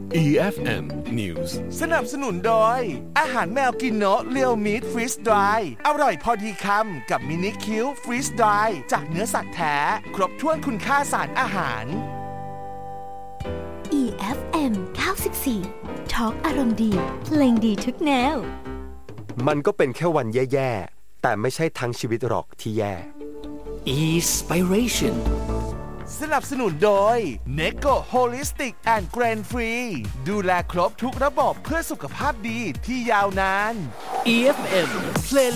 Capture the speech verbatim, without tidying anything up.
อี เอฟ เอ็ม News สนับสนุนโดยอาหารแมวกินโนะเรียวมีทฟรีสดรายอร่อยพอดีคำกับมินิคิวฟรีสดรายจากเนื้อสัตว์แท้ครบถ้วนคุณค่าสารอาหารอี เอฟ เอ็ม เก้าสิบสี่ ทอล์กอารมณ์ดีเพลงดีทุกแนวมันก็เป็นแค่วันแย่ๆแต่ไม่ใช่ทั้งชีวิตหรอกที่แย่ Inspiration สนับสนุนโดย Neko Holistic and Grain Free ดูแลครบทุกระบบเพื่อสุขภาพดีที่ยาวนานอี เอฟ เอ็ม Playlist